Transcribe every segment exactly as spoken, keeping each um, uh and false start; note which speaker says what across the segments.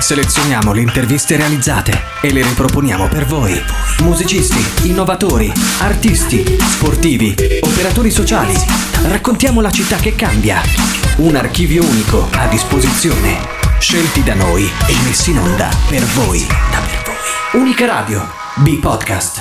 Speaker 1: Selezioniamo le interviste realizzate e le riproponiamo per voi. Musicisti, innovatori, artisti, sportivi, operatori sociali. Raccontiamo la città che cambia. Un archivio unico a disposizione. Scelti da noi e messi in onda per voi. Da per voi. Unica Radio, B-Podcast.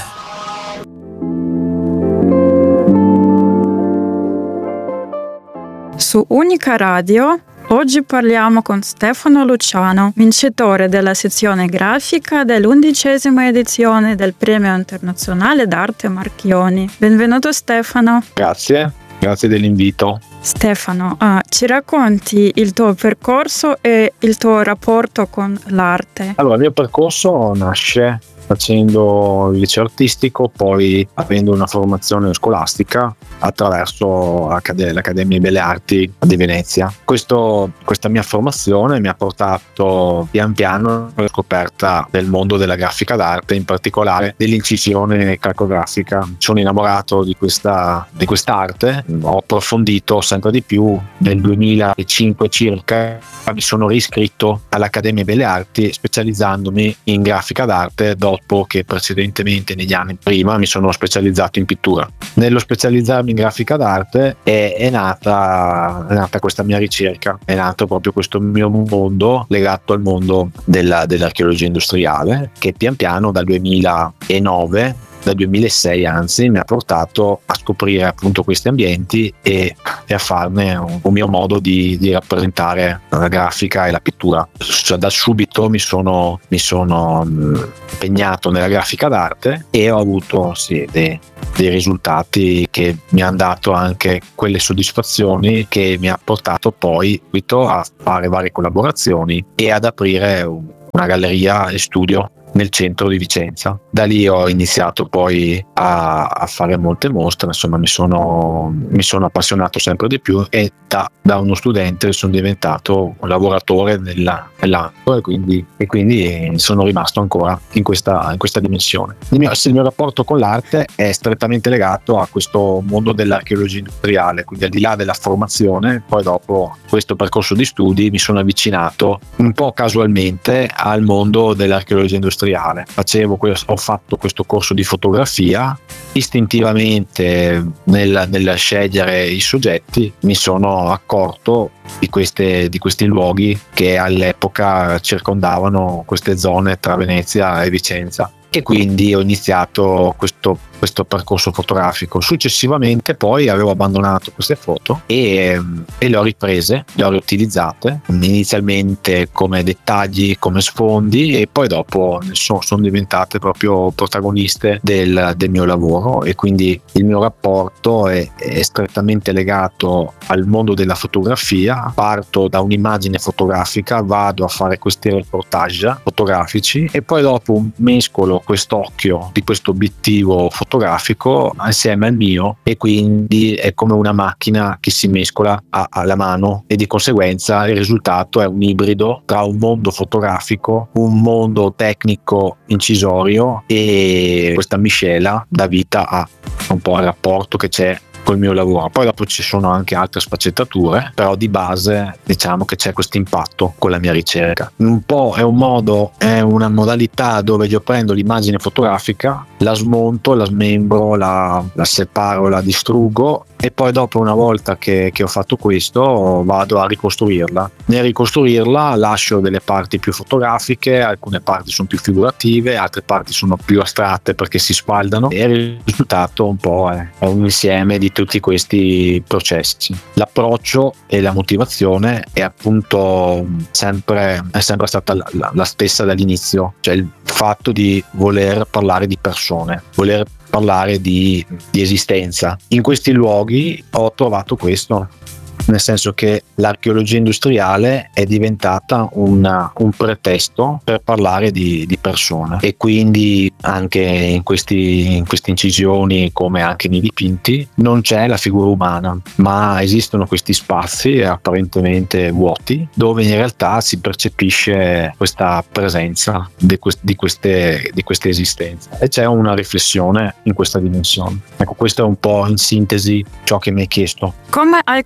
Speaker 2: Su Unica Radio oggi parliamo con Stefano Luciano, vincitore della sezione grafica dell'undicesima edizione del Premio Internazionale d'Arte Marchionni. Benvenuto Stefano.
Speaker 3: Grazie, grazie dell'invito.
Speaker 2: Stefano, uh, ci racconti il tuo percorso e il tuo rapporto con l'arte?
Speaker 3: Allora, il mio percorso nasce facendo il liceo artistico, poi avendo una formazione scolastica attraverso l'Accademia Belle Arti di Venezia. Questo, questa mia formazione mi ha portato pian piano alla scoperta del mondo della grafica d'arte, in particolare dell'incisione calcografica. Sono innamorato di questa di quest'arte, ho approfondito sempre di più. Nel duemilacinque circa mi sono riscritto all'Accademia Belle Arti specializzandomi in grafica d'arte dopo che precedentemente negli anni prima mi sono specializzato in pittura. Nello specializzarmi in grafica d'arte è, è, nata, è nata questa mia ricerca, è nato proprio questo mio mondo legato al mondo della, dell'archeologia industriale, che pian piano dal duemilanove dal duemilasei anzi mi ha portato a scoprire appunto questi ambienti e, e a farne un, un mio modo di, di rappresentare la grafica e la pittura. Cioè, da subito mi sono, mi sono mh, impegnato nella grafica d'arte e ho avuto sì, dei, dei risultati che mi hanno dato anche quelle soddisfazioni che mi ha portato poi a fare varie collaborazioni e ad aprire una galleria e studio nel centro di Vicenza. Da lì ho iniziato poi a, a fare molte mostre, insomma mi sono, mi sono appassionato sempre di più e da, da uno studente sono diventato un lavoratore nell'ambito e quindi, e quindi sono rimasto ancora in questa, in questa dimensione. Il mio, il mio rapporto con l'arte è strettamente legato a questo mondo dell'archeologia industriale, quindi al di là della formazione, poi dopo questo percorso di studi mi sono avvicinato un po' casualmente al mondo dell'archeologia industriale. Facevo, ho fatto questo corso di fotografia, istintivamente nel, nel scegliere i soggetti mi sono accorto di, queste, di questi luoghi che all'epoca circondavano queste zone tra Venezia e Vicenza e quindi ho iniziato questo, questo percorso fotografico. Successivamente poi avevo abbandonato queste foto e, e le ho riprese, le ho riutilizzate inizialmente come dettagli, come sfondi e poi dopo sono, sono diventate proprio protagoniste del, del mio lavoro e quindi il mio rapporto è, è strettamente legato al mondo della fotografia. Parto da un'immagine fotografica, vado a fare questi reportage fotografici e poi dopo mescolo quest'occhio di questo obiettivo fotografico assieme al mio e quindi è come una macchina che si mescola a, alla mano e di conseguenza il risultato è un ibrido tra un mondo fotografico, un mondo tecnico incisorio e questa miscela dà vita a un po' al rapporto che c'è col mio lavoro. Poi dopo ci sono anche altre sfaccettature, però di base diciamo che c'è questo impatto con la mia ricerca. Un po' è un modo, è una modalità dove io prendo l'immagine fotografica, la smonto, la smembro, la, la separo, la distruggo e poi dopo, una volta che, che ho fatto questo, vado a ricostruirla. Nel ricostruirla lascio delle parti più fotografiche, alcune parti sono più figurative, altre parti sono più astratte perché si spaldano e il risultato un po' è, è un insieme di tutti questi processi. L'approccio e la motivazione è appunto sempre, è sempre stata la, la, la stessa dall'inizio, cioè il fatto di voler parlare di persone, voler parlare di, di esistenza. In questi luoghi ho trovato questo, nel senso che l'archeologia industriale è diventata una, un pretesto per parlare di, di persone e quindi anche in questi in queste incisioni, come anche nei dipinti, non c'è la figura umana, ma esistono questi spazi apparentemente vuoti dove in realtà si percepisce questa presenza di, quest, di, queste, di queste esistenze e c'è una riflessione in questa dimensione. Ecco, questo è un po' in sintesi ciò che mi hai chiesto.
Speaker 2: Come hai conosciuto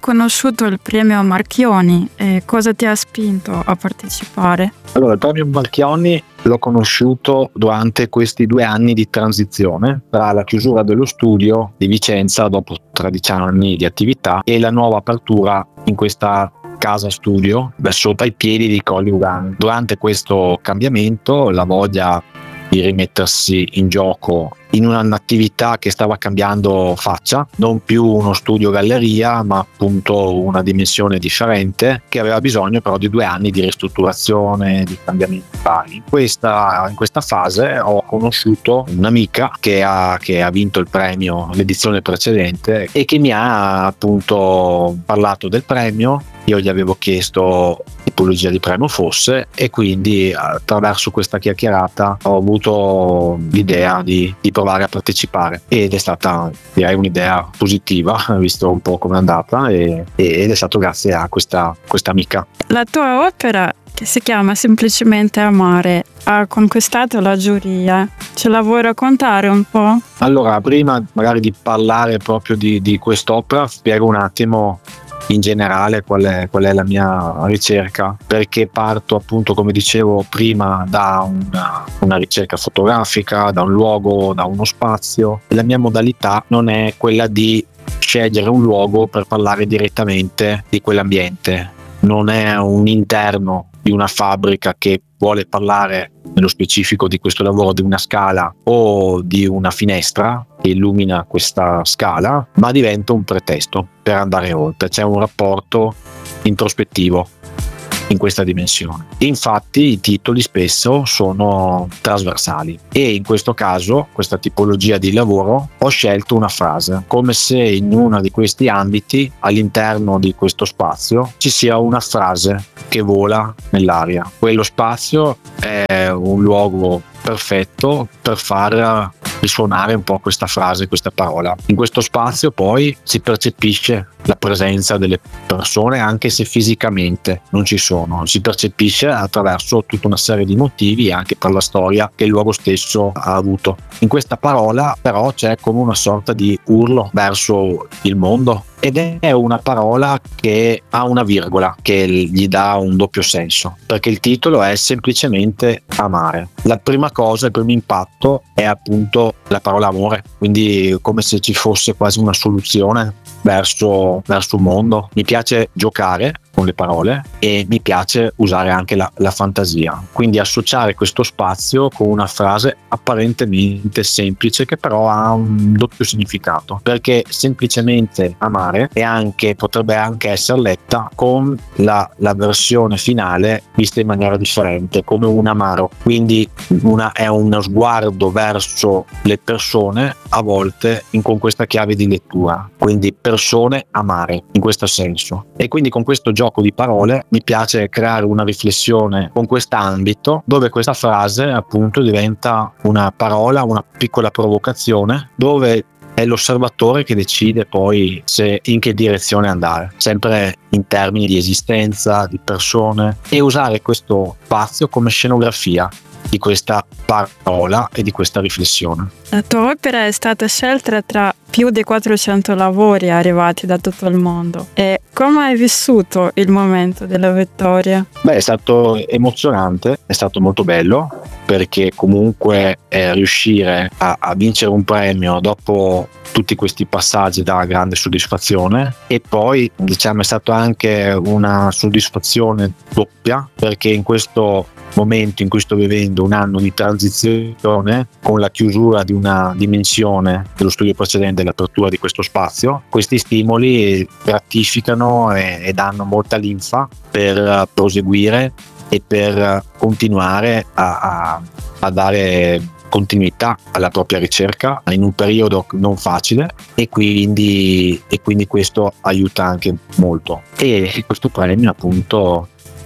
Speaker 2: conosciuto il premio Marchionni e cosa ti ha spinto a partecipare?
Speaker 3: Allora, il premio Marchionni l'ho conosciuto durante questi due anni di transizione tra la chiusura dello studio di Vicenza dopo tredici anni di attività e la nuova apertura in questa casa studio sotto ai piedi di Colli Ugani. Durante questo cambiamento la voglia di rimettersi in gioco in un'attività che stava cambiando faccia, non più uno studio galleria ma appunto una dimensione differente, che aveva bisogno però di due anni di ristrutturazione, di cambiamenti vari. In questa, in questa fase ho conosciuto un'amica che ha, che ha vinto il premio l'edizione precedente e che mi ha appunto parlato del premio. Io gli avevo chiesto che tipologia di premio fosse e quindi attraverso questa chiacchierata ho avuto l'idea di, di provare a partecipare, ed è stata, direi, un'idea positiva visto un po' come è andata, e, ed è stato grazie a questa, questa amica.
Speaker 2: La tua opera, che si chiama semplicemente Amare, ha conquistato la giuria. Ce la vuoi raccontare un po'?
Speaker 3: Allora, prima magari di parlare proprio di, di quest'opera, spiego un attimo in generale qual è, qual è la mia ricerca, perché parto appunto, come dicevo prima, da una, una ricerca fotografica, da un luogo, da uno spazio. La mia modalità non è quella di scegliere un luogo per parlare direttamente di quell'ambiente, non è un interno di una fabbrica che vuole parlare nello specifico di questo lavoro di una scala o di una finestra che illumina questa scala, ma diventa un pretesto per andare oltre. C'è un rapporto introspettivo in questa dimensione. Infatti i titoli spesso sono trasversali e in questo caso, questa tipologia di lavoro, ho scelto una frase, come se in uno di questi ambiti, all'interno di questo spazio, ci sia una frase che vola nell'aria. Quello spazio è un luogo perfetto per far risuonare un po' questa frase, questa parola. In questo spazio poi si percepisce la presenza delle persone, anche se fisicamente non ci sono, si percepisce attraverso tutta una serie di motivi, anche per la storia che il luogo stesso ha avuto. In questa parola però c'è come una sorta di urlo verso il mondo, ed è una parola che ha una virgola che gli dà un doppio senso, perché il titolo è semplicemente Amare. La prima cosa, il primo impatto è appunto la parola amore, quindi come se ci fosse quasi una soluzione verso, verso un mondo. Mi piace giocare con le parole e mi piace usare anche la, la fantasia, quindi associare questo spazio con una frase apparentemente semplice che però ha un doppio significato, perché semplicemente amare e anche potrebbe anche essere letta con la, la versione finale vista in maniera differente, come un amaro, quindi una, è uno sguardo verso le persone a volte in, con questa chiave di lettura, quindi persone amare in questo senso. E quindi con questo gioco di parole mi piace creare una riflessione con quest'ambito, dove questa frase appunto diventa una parola, una piccola provocazione, dove è l'osservatore che decide poi se in che direzione andare, sempre in termini di esistenza, di persone, e usare questo spazio come scenografia di questa parola e di questa riflessione.
Speaker 2: La tua opera è stata scelta tra più di quattrocento lavori arrivati da tutto il mondo. E come hai vissuto il momento della vittoria?
Speaker 3: Beh, è stato emozionante, è stato molto bello, perché comunque eh, riuscire a, a vincere un premio dopo tutti questi passaggi dà grande soddisfazione, e poi diciamo è stato anche una soddisfazione doppia, perché in questo momento in cui sto vivendo un anno di transizione con la chiusura di una dimensione dello studio precedente e l'apertura di questo spazio, questi stimoli gratificano e, e danno molta linfa per proseguire e per continuare a, a, a dare continuità alla propria ricerca in un periodo non facile, e quindi, e quindi questo aiuta anche molto. E questo premio appunto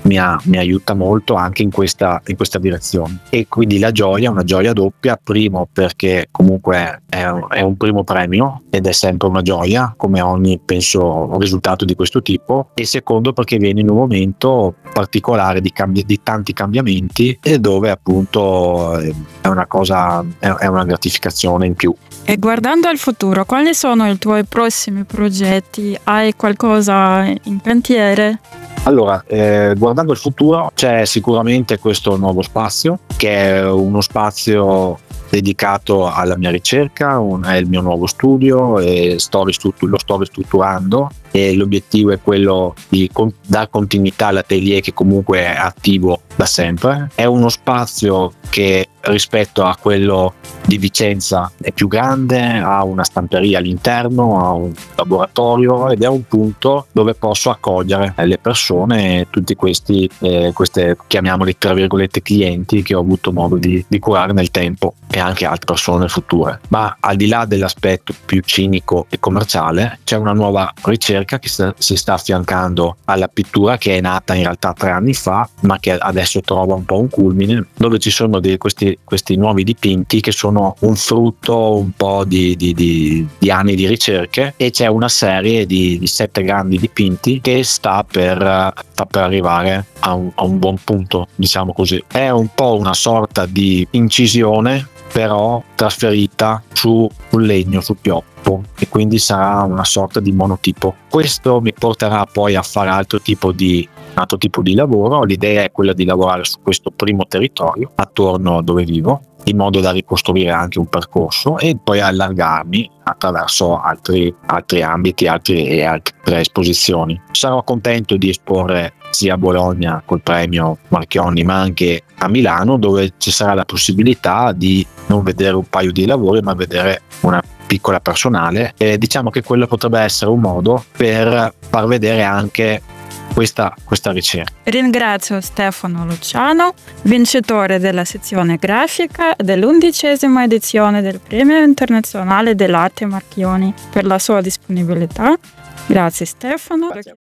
Speaker 3: mi, ha, mi aiuta molto anche in questa, in questa direzione. E quindi la gioia è una gioia doppia, primo perché comunque è un, è un primo premio ed è sempre una gioia come ogni, penso, risultato di questo tipo, e secondo perché viene in un momento particolare di, cambi- di tanti cambiamenti e dove appunto è una cosa, è, è una gratificazione in più.
Speaker 2: E guardando al futuro, quali sono i tuoi prossimi progetti? Hai qualcosa in cantiere?
Speaker 3: Allora, eh, guardando il futuro c'è sicuramente questo nuovo spazio, che è uno spazio dedicato alla mia ricerca, un, è il mio nuovo studio e sto ristruttur- lo sto ristrutturando, e l'obiettivo è quello di con- dar continuità all'atelier che comunque è attivo da sempre. È uno spazio che rispetto a quello di Vicenza è più grande, ha una stamperia all'interno, ha un laboratorio ed è un punto dove posso accogliere le persone, tutti questi eh, queste chiamiamoli tra virgolette clienti che ho avuto modo di, di curare nel tempo, e anche altre persone future. Ma al di là dell'aspetto più cinico e commerciale c'è una nuova ricerca che sta, si sta affiancando alla pittura, che è nata in realtà tre anni fa ma che adesso trova un po' un culmine, dove ci sono dei, questi, questi nuovi dipinti che sono un frutto un po' di, di, di, di anni di ricerche, e c'è una serie di, di sette grandi dipinti che sta per, sta per arrivare a un, a un buon punto, diciamo così. È un po' una sorta di incisione però trasferita su un legno, su pioppo, e quindi sarà una sorta di monotipo. Questo mi porterà poi a fare altro tipo di altro tipo di lavoro. L'idea è quella di lavorare su questo primo territorio attorno a dove vivo, in modo da ricostruire anche un percorso e poi allargarmi attraverso altri, altri ambiti altri, e altre esposizioni. Sarò contento di esporre sia a Bologna col premio Marchionni ma anche a Milano, dove ci sarà la possibilità di non vedere un paio di lavori ma vedere una piccola personale, e diciamo che quello potrebbe essere un modo per far vedere anche Questa, questa ricerca.
Speaker 2: Ringrazio Stefano Luciano, vincitore della sezione grafica dell'undicesima edizione del Premio Internazionale dell'Arte Marchionni, per la sua disponibilità. Grazie Stefano. Grazie.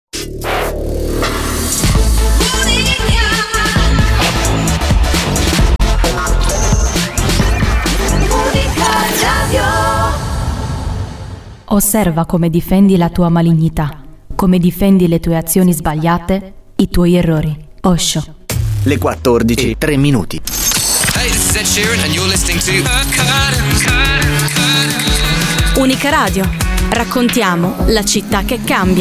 Speaker 4: Osserva come difendi la tua malignità, come difendi le tue azioni sbagliate, i tuoi errori. Osho.
Speaker 1: Le quattordici, tre minuti.
Speaker 5: Hey, this is Ed Sheeran and you're listening to
Speaker 4: Unica Radio. Raccontiamo la città che cambia.